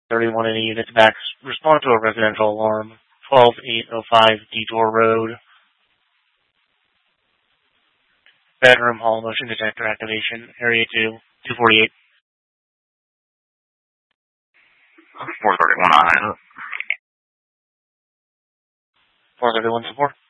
31 any units back. Respond to a residential alarm. 12805 Detour Road. Bedroom hall motion detector activation. Area 2, 248. 431 on it. 431 support.